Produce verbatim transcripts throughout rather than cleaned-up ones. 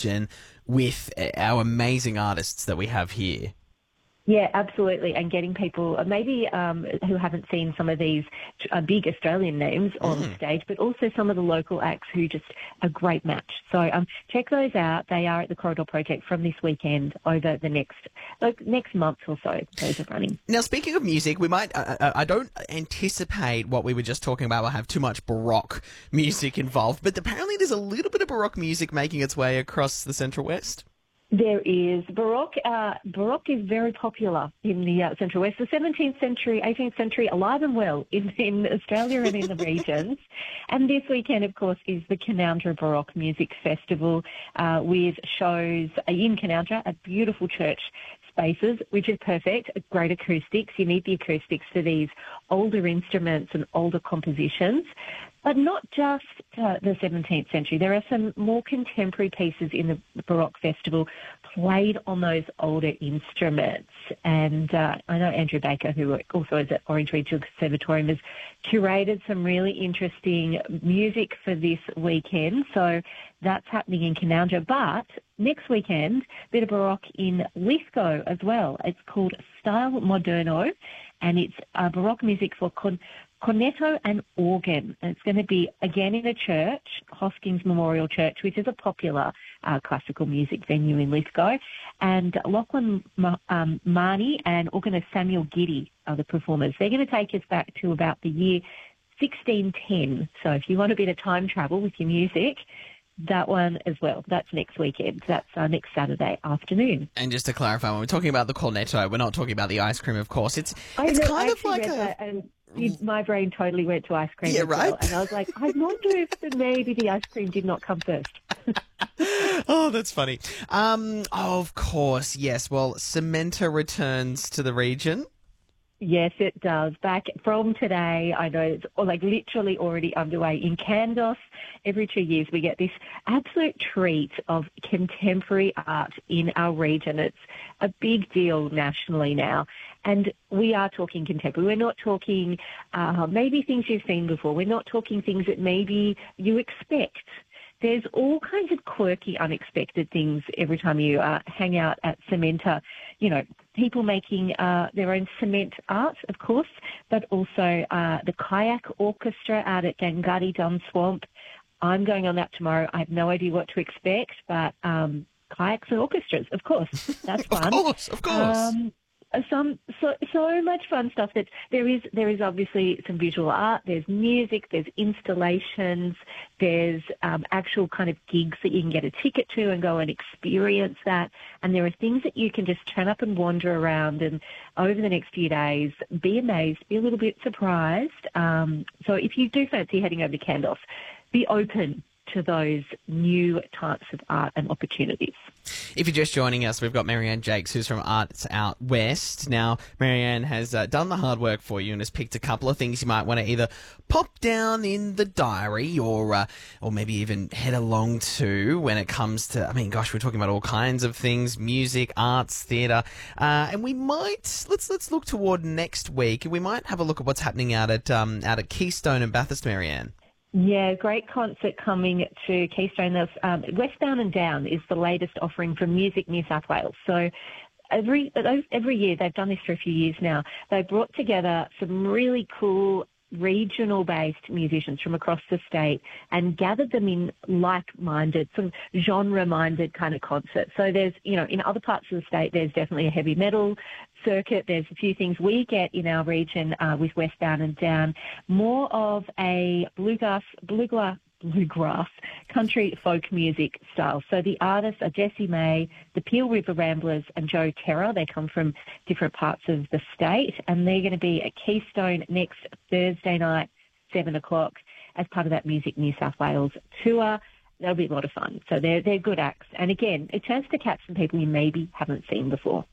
Jen, with our amazing artists that we have here. Yeah, absolutely. And getting people, uh, maybe um, who haven't seen some of these uh, big Australian names on Mm. stage, but also some of the local acts who just a great match. So um, check those out. They are at the Corridor Project from this weekend over the next like, next month or so. Those are running. Now, speaking of music, we might, uh, uh, I don't anticipate what we were just talking about will have too much Baroque music involved, but apparently there's a little bit of Baroque music making its way across the Central West. There is. Baroque uh, Baroque is very popular in the uh, Central West. The seventeenth century, eighteenth century, alive and well in, in Australia and in the regions. And this weekend, of course, is the Canowindra Baroque Music Festival uh, with shows in Canowindra at beautiful church spaces, which is perfect. Great acoustics. You need the acoustics for these older instruments and older compositions. But not just uh, the seventeenth century. There are some more contemporary pieces in the Baroque Festival played on those older instruments. And uh, I know Andrew Baker, who also is at Orange Regional Conservatorium, has curated some really interesting music for this weekend. So that's happening in Canowindra. But next weekend, a bit of Baroque in Lithgow as well. It's called Style Moderno, and it's uh, Baroque music for con- cornetto and organ. And it's going to be, again, in a church, Hoskins Memorial Church, which is a popular uh, classical music venue in Lithgow. And Lachlan Ma- um, Marnie and organist Samuel Giddy are the performers. They're going to take us back to about the year sixteen ten. So if you want a bit of time travel with your music, that one as well. That's next weekend. That's uh, next Saturday afternoon. And just to clarify, when we're talking about the cornetto, we're not talking about the ice cream, of course. It's I it's know, kind I of like a... that and it, my brain totally went to ice cream Yeah, as well. right? And I was like, I wonder if the, maybe the ice cream did not come first. Oh, that's funny. Um, oh, of course, yes. Well, Cementa returns to the region. Yes, it does. Back from today, I know it's like literally already underway in Kandos. Every two years we get this absolute treat of contemporary art in our region. It's a big deal nationally now. And we are talking contemporary. We're not talking uh, maybe things you've seen before. We're not talking things that maybe you expect. There's all kinds of quirky, unexpected things every time you uh, hang out at Cementa. You know, people making uh, their own cement art, of course, but also uh, the Kayak Orchestra out at Gangadi Dun Swamp. I'm going on that tomorrow. I have no idea what to expect, but um, kayaks and orchestras, of course. That's fun. Of course, of course. Um, some so so much fun stuff. That there is there is obviously some visual art. There's music. There's installations. There's um, actual kind of gigs that you can get a ticket to and go and experience that. And there are things that you can just turn up and wander around. And over the next few days, be amazed, be a little bit surprised. Um, so if you do fancy heading over to Kandos, be open to those new types of art and opportunities. If you're just joining us, we've got Marianne Jakes, who's from Arts Out West. Now, Marianne has uh, done the hard work for you and has picked a couple of things you might want to either pop down in the diary or uh, or maybe even head along to when it comes to, I mean, gosh, we're talking about all kinds of things, music, arts, theatre, uh, and we might, let's let's look toward next week, and we might have a look at what's happening out at, um, out at Keystone and Bathurst, Marianne. Yeah, great concert coming to Keystone. There's, um, Westbound and Down is the latest offering from Music New South Wales. So every every year, they've done this for a few years now, they brought together some really cool regional-based musicians from across the state and gathered them in like-minded, some genre-minded kind of concerts. So there's, you know, in other parts of the state, there's definitely a heavy metal circuit. There's a few things we get in our region uh, with Westbound and Down, more of a bluegrass, bluegrass, bluegrass country folk music style. So the artists are Jessie May, the Peel River Ramblers, and Joe Terra. They come from different parts of the state, and they're going to be at Keystone next Thursday night, seven o'clock, as part of that Music New South Wales tour. That'll be a lot of fun. So they're, they're good acts. And again, a chance to catch some people you maybe haven't seen before.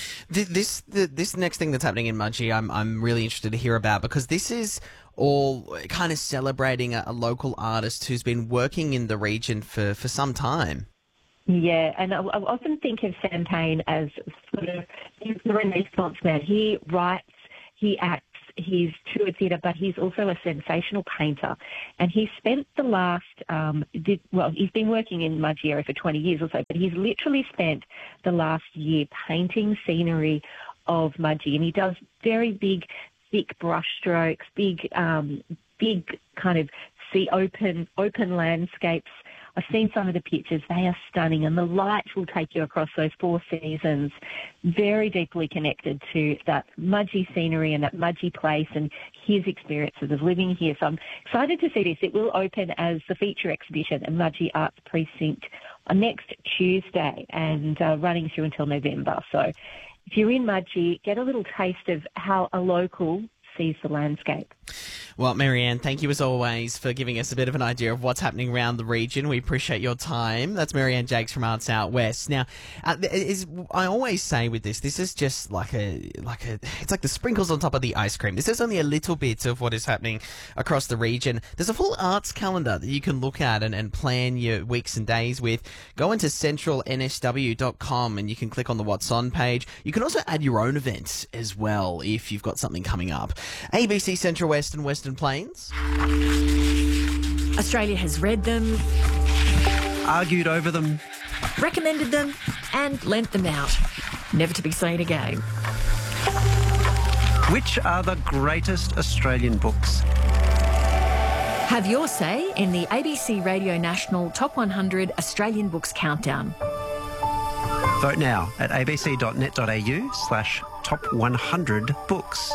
This the, this next thing that's happening in Mudgee, I'm I'm really interested to hear about, because this is all kind of celebrating a, a local artist who's been working in the region for, for some time. Yeah, and I, I often think of Sam Payne as sort of the Renaissance man. He writes, he acts, he's toured theatre, but he's also a sensational painter. And he spent the last, um, did, well, he's been working in Mudgee area for twenty years or so, but he's literally spent the last year painting scenery of Mudgee. And he does very big, thick brush strokes, big, um, big kind of see open, open landscapes. I've seen some of the pictures. They are stunning, and the lights will take you across those four seasons, very deeply connected to that Mudgee scenery and that Mudgee place and his experiences of living here. So I'm excited to see this. It will open as the feature exhibition at Mudgee Arts Precinct on next Tuesday and uh, running through until November. So if you're in Mudgee, get a little taste of how a local sees the landscape. Well, Marianne, thank you as always for giving us a bit of an idea of what's happening around the region. We appreciate your time. That's Marianne Jakes from Arts Out West. Now, uh, is, I always say with this, this is just like a, like a, it's like the sprinkles on top of the ice cream. This is only a little bit of what is happening across the region. There's a full arts calendar that you can look at and, and plan your weeks and days with. Go into central n s w dot com and you can click on the What's On page. You can also add your own events as well if you've got something coming up. A B C Central West and Western Plains. Australia has read them, argued over them, recommended them, and lent them out. Never to be seen again. Which are the greatest Australian books? Have your say in the A B C Radio National Top one hundred Australian Books Countdown. Vote now at a b c dot net dot a u slash top one hundred books.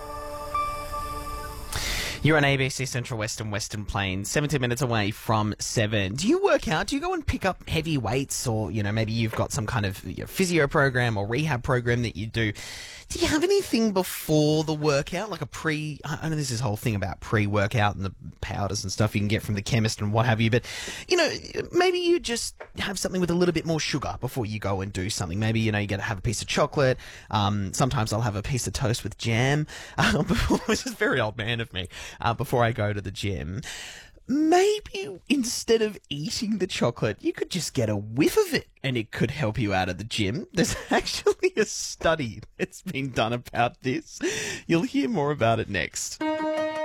You're on A B C Central West and Western Plains, seventeen minutes away from seven. Do you work out? Do you go and pick up heavy weights, or, you know, maybe you've got some kind of you know, physio program or rehab program that you do? Do you have anything before the workout, like a pre... I know there's this whole thing about pre-workout and the powders and stuff you can get from the chemist and what have you, but, you know, maybe you just have something with a little bit more sugar before you go and do something. Maybe, you know, you get to have a piece of chocolate. Um, sometimes I'll have a piece of toast with jam, uh, before, which is very old man of me, uh, before I go to the gym. Maybe instead of eating the chocolate, you could just get a whiff of it and it could help you out of the gym. There's actually a study that's been done about this. You'll hear more about it next.